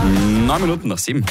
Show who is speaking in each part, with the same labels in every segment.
Speaker 1: 7:09.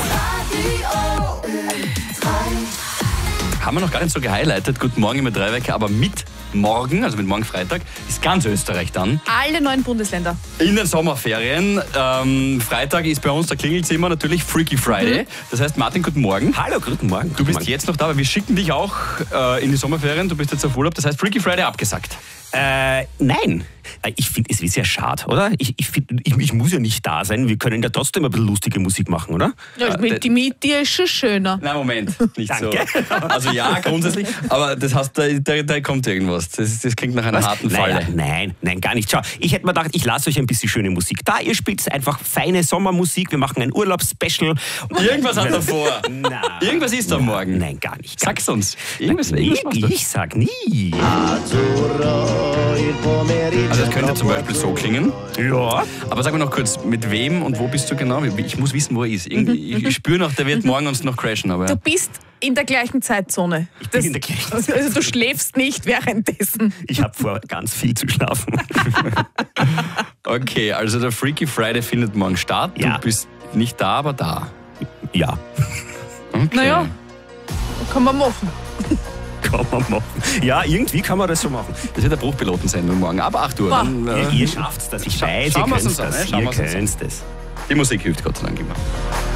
Speaker 1: Haben wir noch gar nicht so gehighlightet. Guten Morgen mit Dreiwecker, aber mit morgen, also mit morgen Freitag, ist ganz Österreich dann.
Speaker 2: Alle 9 Bundesländer.
Speaker 1: In den Sommerferien. Freitag ist bei uns, da klingelt immer natürlich Freaky Friday. Das heißt, Martin, guten Morgen.
Speaker 3: Hallo, guten Morgen.
Speaker 1: Du bist jetzt noch da, weil wir schicken dich auch in die Sommerferien. Du bist jetzt auf Urlaub, das heißt Freaky Friday abgesagt.
Speaker 3: Nein. Ich finde, es ist ja schade, oder? Ich muss ja nicht da sein. Wir können ja trotzdem ein bisschen lustige Musik machen, oder?
Speaker 2: Ja, mit dir ist schon schöner.
Speaker 1: Nein, Moment, nicht
Speaker 3: Danke.
Speaker 1: so. Also ja, grundsätzlich, aber das heißt, da kommt irgendwas. Das klingt nach einer harten Falle.
Speaker 3: Nein, gar nicht. Schau, ich hätte mir gedacht, ich lasse euch ein bisschen schöne Musik da. Ihr spielt einfach feine Sommermusik. Wir machen ein Urlaubsspecial.
Speaker 1: Irgendwas hat er vor.
Speaker 3: Nein.
Speaker 1: Irgendwas ist da morgen.
Speaker 3: Nein, gar nicht.
Speaker 1: Sag's uns. Irgendwas machst du.
Speaker 3: Ich sag nie.
Speaker 1: Also es könnte zum Beispiel so klingen.
Speaker 3: Ja.
Speaker 1: Aber sag mir noch kurz, mit wem und wo bist du genau? Ich muss wissen, wo er ist. Ich spüre noch, der wird morgen uns noch crashen. Aber
Speaker 2: Du bist in der gleichen Zeitzone.
Speaker 3: Ich bin in der gleichen
Speaker 2: Also du schläfst nicht währenddessen.
Speaker 3: Ich habe vor, ganz viel zu schlafen.
Speaker 1: Okay, also der Freaky Friday findet morgen statt.
Speaker 3: Ja.
Speaker 1: Du bist nicht da, aber da.
Speaker 3: Ja,
Speaker 1: Okay.
Speaker 2: Naja, kann man machen.
Speaker 3: kann man machen. Ja, irgendwie kann man das so machen.
Speaker 1: Das wird eine Bruchpilotensendung morgen, ab 8 Uhr.
Speaker 2: Boah.
Speaker 1: Dann,
Speaker 3: Ihr schafft's das, ich weiß, ihr
Speaker 1: schauen wir's
Speaker 3: könnt
Speaker 1: uns an,
Speaker 3: das.
Speaker 1: schauen
Speaker 3: Ihr
Speaker 1: wir's uns an.
Speaker 3: könnt das.
Speaker 1: Die Musik hilft Gott sei Dank immer.